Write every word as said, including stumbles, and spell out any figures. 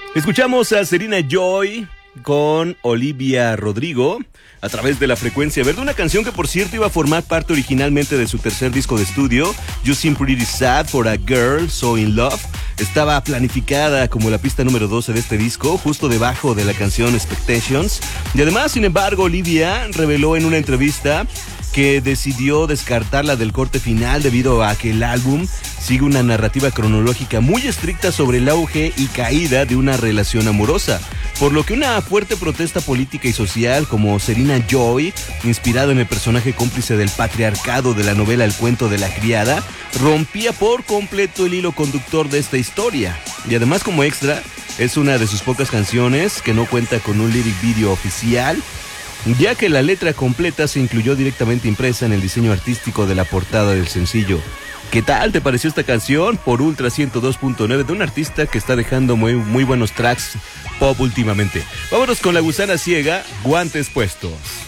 Escuchamos a Serena Joy con Olivia Rodrigo a través de la frecuencia verde, una canción que por cierto iba a formar parte originalmente de su tercer disco de estudio, You Seem Pretty Sad for a Girl So In Love. Estaba planificada como la pista número doce de este disco, justo debajo de la canción Expectations. Y además, sin embargo, Olivia reveló en una entrevista que decidió descartarla del corte final debido a que el álbum sigue una narrativa cronológica muy estricta sobre el auge y caída de una relación amorosa, por lo que una fuerte protesta política y social como Serena Joy, inspirado en el personaje cómplice del patriarcado de la novela El cuento de la criada, rompía por completo el hilo conductor de esta historia. Y además, como extra, es una de sus pocas canciones que no cuenta con un lyric video oficial, ya que la letra completa se incluyó directamente impresa en el diseño artístico de la portada del sencillo. ¿Qué tal te pareció esta canción por Ultra ciento dos punto nueve de un artista que está dejando muy, muy buenos tracks pop últimamente? Vámonos con La Gusana Ciega, Guantes Puestos.